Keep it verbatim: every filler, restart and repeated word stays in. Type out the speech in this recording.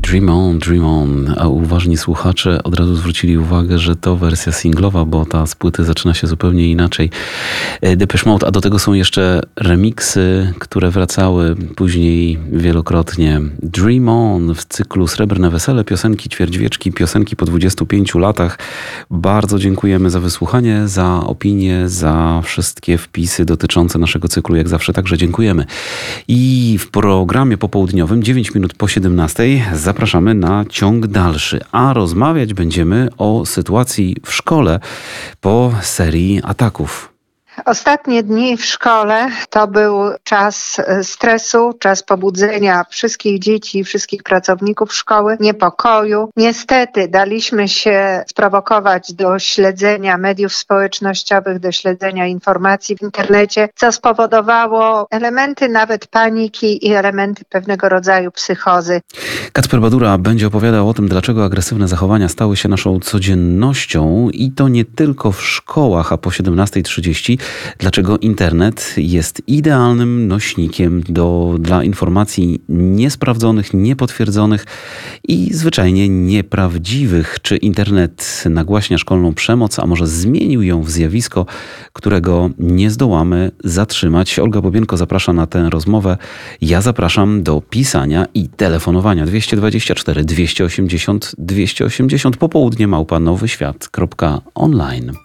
Dream on, dream on. A uważni słuchacze od razu zwrócili uwagę, że to wersja singlowa, bo ta z płyty zaczyna się zupełnie inaczej. Depeche Mode, a do tego są jeszcze remiksy, które wracały później wielokrotnie. Dream on w cyklu Srebrne Wesele, piosenki ćwierćwieczki, piosenki po dwudziestu pięciu latach. Bardzo dziękujemy za wysłuchanie, za opinię, za wszystkie wpisy dotyczące naszego cyklu. Jak zawsze także dziękujemy. I w programie popołudniowym, dziewięć minut po siedemnastej, zapraszamy na ciąg dalszy. A rozmawiać będziemy o sytuacji w szkole po serii ataków. Ostatnie dni w szkole to był czas stresu, czas pobudzenia wszystkich dzieci, wszystkich pracowników szkoły, niepokoju. Niestety daliśmy się sprowokować do śledzenia mediów społecznościowych, do śledzenia informacji w internecie, co spowodowało elementy nawet paniki i elementy pewnego rodzaju psychozy. Kacper Badura będzie opowiadał o tym, dlaczego agresywne zachowania stały się naszą codziennością i to nie tylko w szkołach, a po siedemnastej trzydzieści. Dlaczego internet jest idealnym nośnikiem do, dla informacji niesprawdzonych, niepotwierdzonych i zwyczajnie nieprawdziwych. Czy internet nagłaśnia szkolną przemoc, a może zmienił ją w zjawisko, którego nie zdołamy zatrzymać? Olga Bobienko zaprasza na tę rozmowę. Ja zapraszam do pisania i telefonowania dwieście dwadzieścia cztery dwieście osiemdziesiąt dwieście osiemdziesiąt popołudnie małpa nowy świat kropka online.